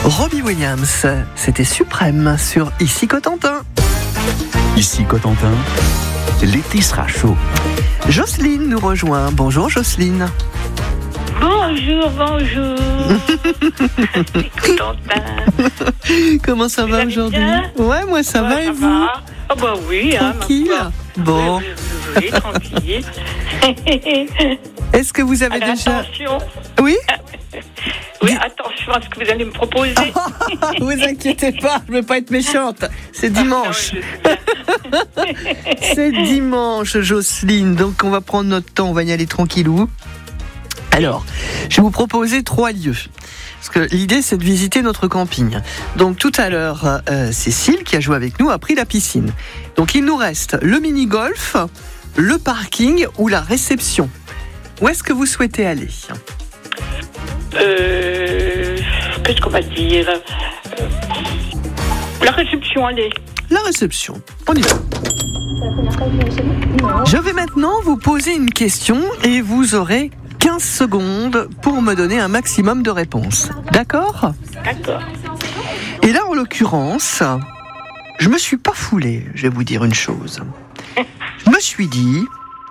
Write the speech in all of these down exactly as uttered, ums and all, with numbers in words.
Robbie Williams, c'était suprême sur Ici Cotentin. Ici Cotentin, l'été sera chaud. Jocelyne nous rejoint. Bonjour Jocelyne. Bonjour, bonjour. Cotentin. Comment ça Vous va allez aujourd'hui? bien? Ouais, moi ça Ouais, va et ça vous? va. Ah bah oui, hein, Tranquille. ma foi. Bon. Oui, oui, oui, tranquille. Est-ce que vous avez Alors, déjà... attention. Oui? Oui, attention à ce que vous allez me proposer. Vous inquiétez pas, je ne veux pas être méchante. C'est dimanche. Ah, non, je- C'est dimanche, Jocelyne. Donc on va prendre notre temps, on va y aller tranquillou. Alors, je vais vous proposer trois lieux. Parce que l'idée, c'est de visiter notre camping. Donc tout à l'heure, euh, Cécile, qui a joué avec nous, a pris la piscine. Donc il nous reste le mini-golf, le parking ou la réception. Où est-ce que vous souhaitez aller? Euh, Qu'est-ce qu'on va dire euh, La réception, allez. La réception. On y va. Je vais maintenant vous poser une question et vous aurez quinze secondes pour me donner un maximum de réponses. D'accord? D'accord. Et là, en l'occurrence, je me suis pas foulé, je vais vous dire une chose. Je me suis dit,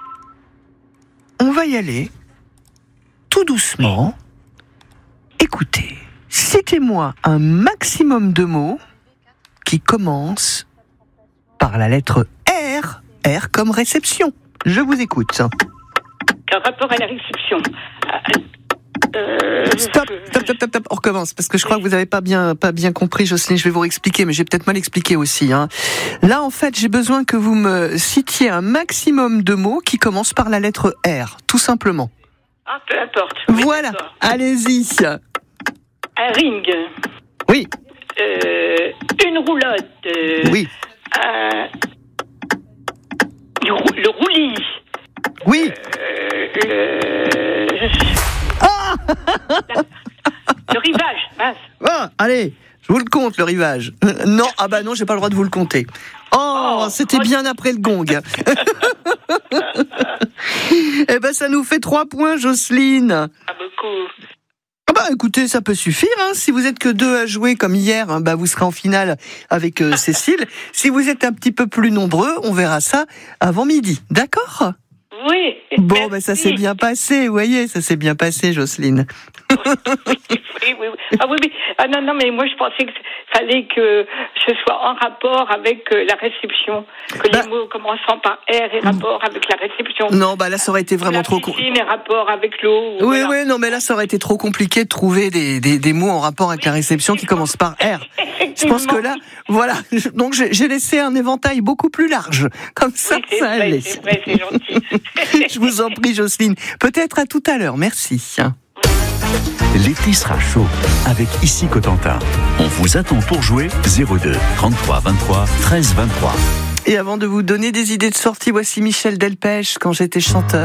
on va y aller tout doucement. Écoutez, citez-moi un maximum de mots qui commencent par la lettre R, R comme réception. Je vous écoute. Quel rapport à la réception? Euh, Stop, stop, stop, stop, stop, on recommence, parce que je crois que vous n'avez pas bien, pas bien compris, Jocelyne, je vais vous réexpliquer, mais j'ai peut-être mal expliqué aussi. Hein. Là, en fait, j'ai besoin que vous me citiez un maximum de mots qui commencent par la lettre R, tout simplement. Ah, peu importe. Oui, Voilà, d'accord. allez-y. Un ring. Oui, Euh, une roulotte. euh, oui, un- le, rou- le roulis. oui. Euh, le... Ah le rivage. Mince. Ah, allez, je vous le compte, le rivage. Euh, non, ah bah non, j'ai pas le droit de vous le compter. Oh, Oh, c'était oh. bien après le gong. Eh ben, ça nous fait trois points, Jocelyne. Pas beaucoup. Ah bah écoutez, ça peut suffire. Hein. Si vous êtes que deux à jouer comme hier, hein, bah vous serez en finale avec euh, Cécile. Si vous êtes un petit peu plus nombreux, on verra ça avant midi. D'accord? Oui. Bon, merci. bah ça s'est bien passé. Vous voyez, ça s'est bien passé, Jocelyne. Oui, oui, oui, oui. Ah oui, oui. Ah non, non, mais moi je pensais que fallait que ce soit en rapport avec euh, la réception, que Bah, les mots commençant par R aient rapport avec la réception. Non, bah là, ça aurait été vraiment la trop... com- piscine ait rapport avec l'eau. Oui, voilà. oui, non, mais là, ça aurait été trop compliqué de trouver des, des, des mots en rapport avec la réception qui commencent par R. Je pense que là, voilà. Je- Donc, j'ai j'ai laissé un éventail beaucoup plus large. Comme ça, Oui, c'est ça vrai, allait. c'est vrai, c'est gentil. Je vous en prie, Jocelyne. Peut-être à tout à l'heure. Merci. L'été sera chaud avec Ici Cotentin. On vous attend pour jouer zéro deux trente-trois vingt-trois treize vingt-trois. Et avant de vous donner des idées de sortie, voici Michel Delpech quand j'étais chanteur.